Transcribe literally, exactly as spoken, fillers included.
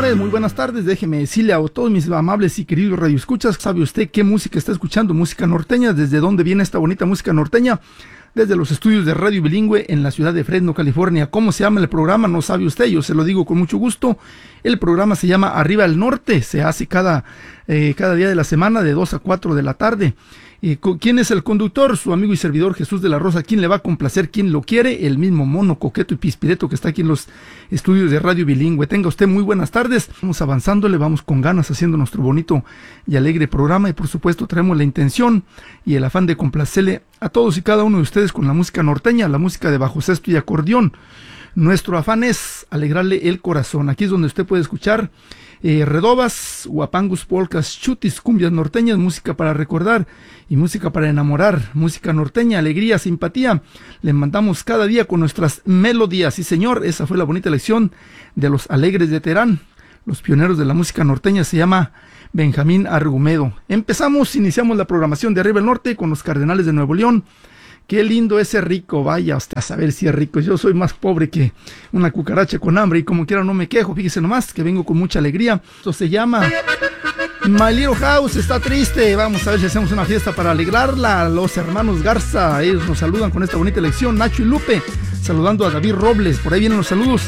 tardes, muy buenas tardes. Déjeme decirle a todos mis amables y queridos radioescuchas, ¿sabe usted qué música está escuchando? Música norteña. ¿Desde dónde viene esta bonita música norteña? Desde los estudios de Radio Bilingüe en la ciudad de Fresno, California. ¿Cómo se llama el programa? No sabe usted, yo se lo digo con mucho gusto. El programa se llama Arriba al Norte, se hace cada, eh, cada día de la semana de dos a cuatro de la tarde. Eh, ¿Quién es el conductor? Su amigo y servidor Jesús de la Rosa. ¿Quién le va a complacer? ¿Quién lo quiere? El mismo mono, coqueto y pispireto que está aquí en los estudios de Radio Bilingüe. Tenga usted muy buenas tardes. Vamos avanzándole, vamos con ganas haciendo nuestro bonito y alegre programa, y por supuesto traemos la intención y el afán de complacerle a todos y cada uno de ustedes con la música norteña, la música de bajo sexto y acordeón. Nuestro afán es alegrarle el corazón. Aquí es donde usted puede escuchar eh, redobas, huapangus, polcas, chutis, cumbias norteñas, música para recordar y música para enamorar, música norteña, alegría, simpatía. Le mandamos cada día con nuestras melodías. Sí, señor, esa fue la bonita lección de los Alegres de Terán. Los pioneros de la música norteña se llama Benjamín Argumedo. Empezamos, iniciamos la programación de Arriba al Norte con los Cardenales de Nuevo León. Qué lindo ese rico, vaya usted a saber si es rico. Yo soy más pobre que una cucaracha con hambre y como quiera no me quejo. Fíjese nomás que vengo con mucha alegría. Esto se llama My Little House, está triste. Vamos a ver si hacemos una fiesta para alegrarla. Los hermanos Garza, ellos nos saludan con esta bonita lección. Nacho y Lupe, saludando a David Robles. Por ahí vienen los saludos